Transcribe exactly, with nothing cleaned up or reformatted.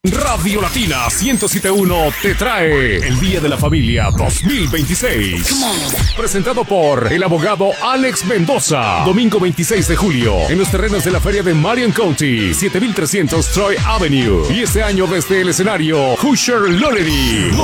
Radio Latina ciento siete punto uno te trae el Día de la Familia dos mil veintiséis. Presentado por el abogado Alex Mendoza. Domingo veintiséis de julio en los terrenos de la feria de Marion County, siete mil trescientos Troy Avenue. Y este año desde el escenario Usher Lonery.